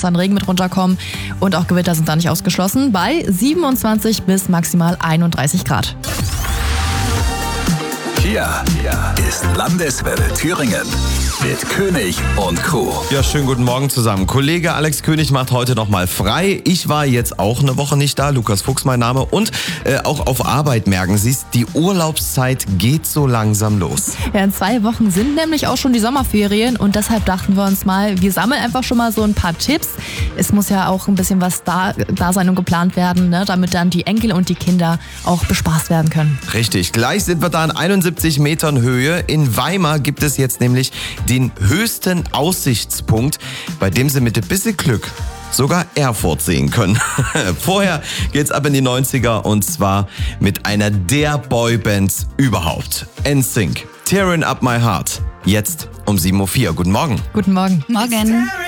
an Regen mit runterkommen und auch Gewitter sind da nicht ausgeschlossen bei 27 bis maximal 31 Grad. Hier ist Landeswelle Thüringen mit König und Co. Ja, schönen guten Morgen zusammen. Kollege Alex König macht heute nochmal frei. Ich war jetzt auch eine Woche nicht da. Lukas Fuchs mein Name. Und auch auf Arbeit merken Sie es, die Urlaubszeit geht so langsam los. Ja, in 2 Wochen sind nämlich auch schon die Sommerferien und deshalb dachten wir uns mal, wir sammeln einfach schon mal so ein paar Tipps. Es muss ja auch ein bisschen was da sein und geplant werden, ne, damit dann die Enkel und die Kinder auch bespaßt werden können. Richtig, gleich sind wir da in 71 Metern Höhe. In Weimar gibt es jetzt nämlich den höchsten Aussichtspunkt, bei dem Sie mit ein bisschen Glück sogar Erfurt sehen können. Vorher geht's ab in die 90er und zwar mit einer der Boybands überhaupt. NSYNC, Tearing Up My Heart. Jetzt um 7:04 Uhr. Guten Morgen. Guten Morgen. Morgen.